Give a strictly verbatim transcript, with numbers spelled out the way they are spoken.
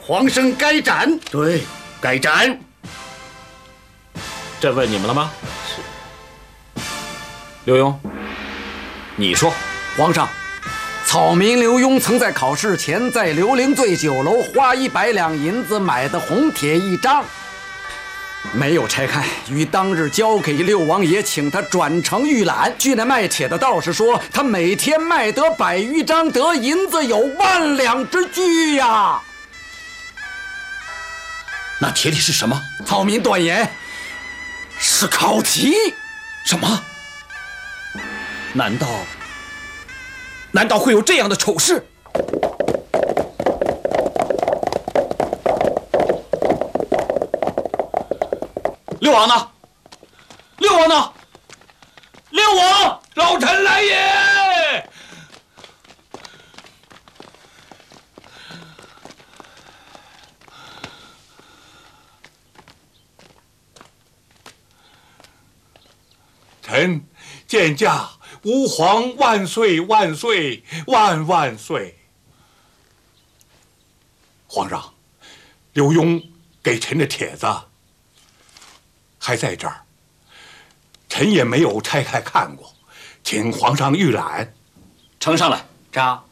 皇生该斩。对，该斩。 这问你们了吗？是。刘墉，你说。 皇上，草民刘墉曾在考试前在刘伶醉酒楼花一百两银子买的红帖一张，没有拆开，于当日交给六王爷，请他转呈预览。据那卖帖的道士说，他每天卖得百余张，得银子有万两之巨呀。 那帖里是什么？ 草民断言是考题。 什么？难道难道会有这样的丑事？ 六王呢？六王呢？六王， 老臣来也！臣见驾，吾皇万岁万岁万万岁！皇上，刘墉给臣的帖子还在这儿，臣也没有拆开看过，请皇上预览。 呈上来。 扎。